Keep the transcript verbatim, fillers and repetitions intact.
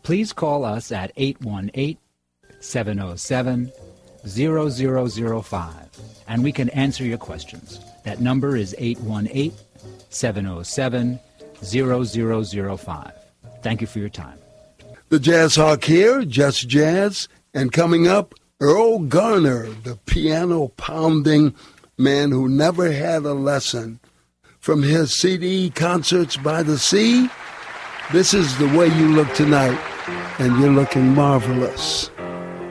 please call us at eight one eight, seven oh seven, zero zero zero five, and we can answer your questions. That number is eight one eight, seven oh seven, zero zero zero five. Thank you for your time. The Jazz Hawk here, Just Jazz, and coming up, Earl Garner, the piano-pounding man who never had a lesson. From his C D, Concerts by the Sea, this is The Way You Look Tonight, and you're looking marvelous.